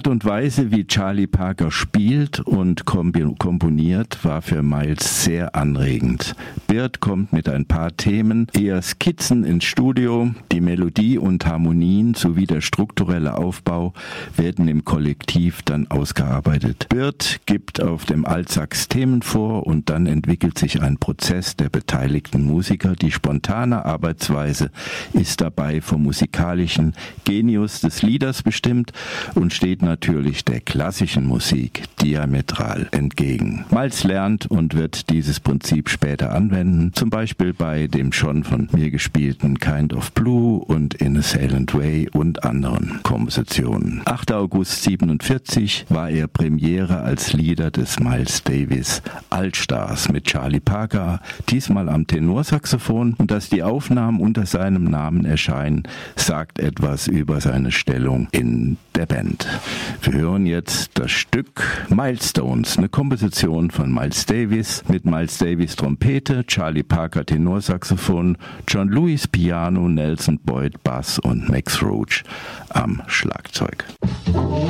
Art und Weise, wie Charlie Parker spielt und komponiert, war für Miles sehr anregend. Byrd kommt mit ein paar Themen, eher Skizzen ins Studio. Die Melodie und Harmonien sowie der strukturelle Aufbau werden im Kollektiv dann ausgearbeitet. Byrd gibt auf dem Altsax Themen vor und dann entwickelt sich ein Prozess der beteiligten Musiker. Die spontane Arbeitsweise ist dabei vom musikalischen Genius des Lieders bestimmt und steht natürlich der klassischen Musik diametral entgegen. Miles lernt und wird dieses Prinzip später anwenden, zum Beispiel bei dem schon von mir gespielten Kind of Blue und In a Silent Way und anderen Kompositionen. 8. August 1947 war er Premiere als Leader des Miles Davis Altstars mit Charlie Parker, diesmal am Tenorsaxophon, und dass die Aufnahmen unter seinem Namen erscheinen, sagt etwas über seine Stellung in der Band. Wir hören jetzt das Stück Milestones, eine Komposition von Miles Davis mit Miles Davis Trompete, Charlie Parker Tenorsaxophon, John Lewis Piano, Nelson Boyd Bass und Max Roach am Schlagzeug.